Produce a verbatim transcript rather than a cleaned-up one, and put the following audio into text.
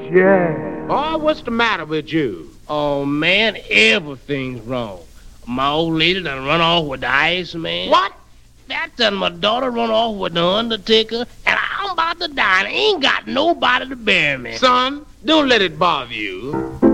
Yeah. Oh, what's the matter with you? Oh, man, everything's wrong. My old lady done run off with the ice, man. What? That done my daughter run off with the undertaker, and I'm about to die, and I ain't got nobody to bury me. Son, don't let it bother you.